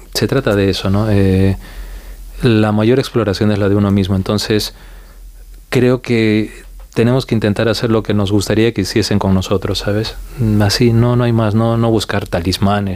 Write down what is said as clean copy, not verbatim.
se trata de eso, ¿no? La mayor exploración es la de uno mismo, entonces creo que tenemos que intentar hacer lo que nos gustaría que hiciesen con nosotros, ¿sabes? Así, no hay más, no buscar talismanes